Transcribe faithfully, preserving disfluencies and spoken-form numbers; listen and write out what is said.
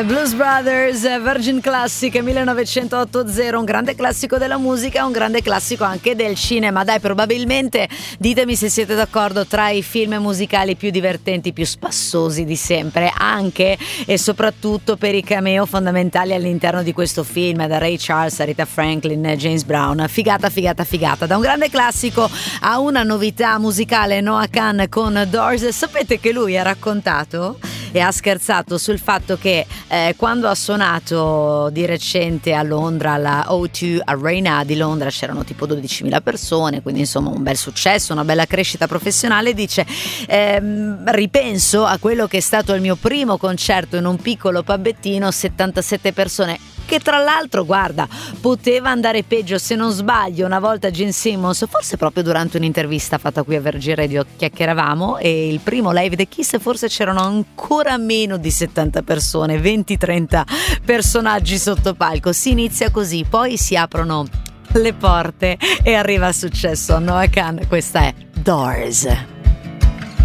Blues Brothers, Virgin Classic millenovecentottanta, un grande classico della musica, un grande classico anche del cinema. Dai, probabilmente, ditemi se siete d'accordo, tra i film musicali più divertenti, più spassosi di sempre, anche e soprattutto per i cameo fondamentali all'interno di questo film, da Ray Charles, Aretha Franklin, James Brown. Figata, figata, figata. Da un grande classico a una novità musicale, Noah Kahan con Doors. Sapete che lui ha raccontato e ha scherzato sul fatto che eh, quando ha suonato di recente a Londra, alla O due Arena di Londra, c'erano tipo dodicimila persone, quindi insomma un bel successo, una bella crescita professionale. Dice ehm, ripenso a quello che è stato il mio primo concerto in un piccolo pubbettino, settantasette persone, che tra l'altro, guarda, poteva andare peggio. Se non sbaglio, una volta Gene Simmons, forse proprio durante un'intervista fatta qui a Virgin Radio, chiacchieravamo, e il primo live The Kiss forse c'erano ancora meno di settanta persone, venti trenta personaggi sotto palco. Si inizia così, poi si aprono le porte e arriva il successo. Noah Kahan, questa è Doors.